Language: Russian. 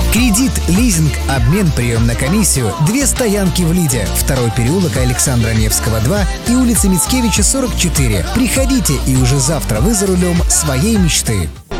Кредит, лизинг, обмен, прием на комиссию. 2 стоянки в Лиде. 2-й переулок Александра Невского, 2 и улица Мицкевича, 44. Приходите, и уже завтра вы за рулем своей мечты.